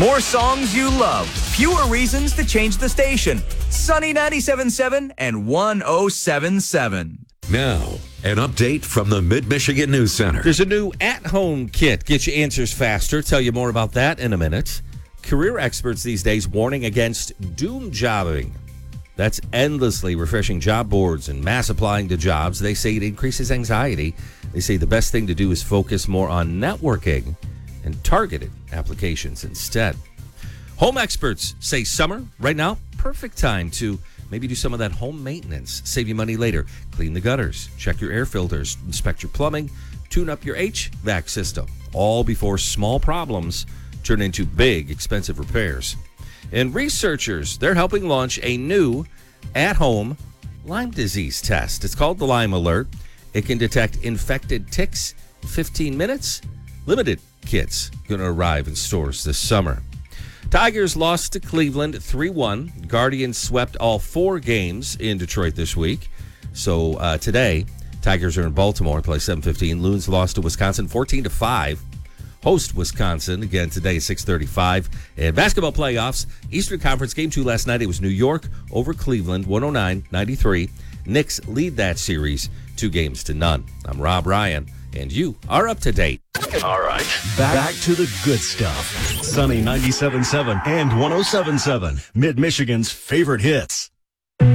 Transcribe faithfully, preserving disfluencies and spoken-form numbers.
More songs you love. Fewer reasons to change the station. Sunny ninety-seven point seven and one oh seven point seven. Now, an update from the Mid-Michigan News Center. There's a new at-home kit. Get you answers faster. Tell you more about that in a minute. Career experts these days warning against doom jobbing. That's endlessly refreshing job boards and mass applying to jobs. They say it increases anxiety. They say the best thing to do is focus more on networking and targeted applications instead. Home experts say summer, right now, perfect time to maybe do some of that home maintenance. Save you money later. Clean the gutters, check your air filters, inspect your plumbing, tune up your H V A C system, all before small problems turn into big, expensive repairs. And researchers, they're helping launch a new at-home Lyme disease test. It's called the Lyme Alert. It can detect infected ticks in fifteen minutes. Limited kits going to arrive in stores this summer. Tigers lost to Cleveland three one. Guardians swept all four games in Detroit this week. So uh, today, Tigers are in Baltimore, play seven fifteen. Loons lost to Wisconsin fourteen to five. Host Wisconsin again today at six thirty-five. And basketball playoffs, Eastern Conference game two last night. It was New York over Cleveland, one oh nine ninety-three. Knicks lead that series two games to none. I'm Rob Ryan, and you are up to date. All right. Back, back to the good stuff. Sunny ninety-seven point seven and one oh seven point seven, Mid-Michigan's favorite hits.